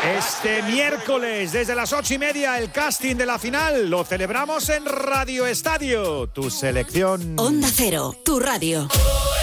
Este miércoles, desde las 8:30, el casting de la final lo celebramos en Radio Estadio. Tu selección. Onda Cero, tu radio.